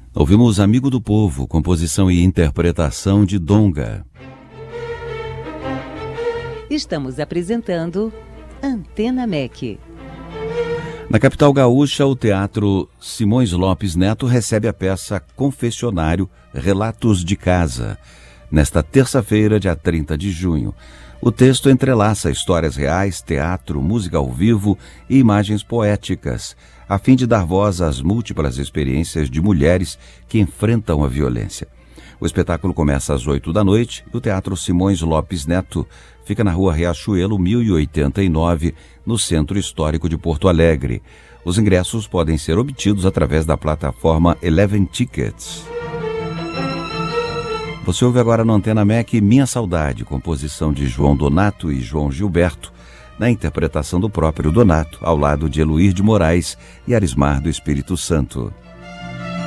Ouvimos Amigo do Povo, composição e interpretação de Donga. Estamos apresentando Antena MEC. Na capital gaúcha, o Teatro Simões Lopes Neto recebe a peça Confessionário Relatos de Casa, nesta terça-feira, dia 30 de junho. O texto entrelaça histórias reais, teatro, música ao vivo e imagens poéticas, a fim de dar voz às múltiplas experiências de mulheres que enfrentam a violência. O espetáculo começa às 8 da noite e o Teatro Simões Lopes Neto fica na Rua Riachuelo, 1089, no Centro Histórico de Porto Alegre. Os ingressos podem ser obtidos através da plataforma Eleven Tickets. Você ouve agora no Antena MEC Minha Saudade, composição de João Donato e João Gilberto, na interpretação do próprio Donato, ao lado de Eluir de Moraes e Arismar do Espírito Santo.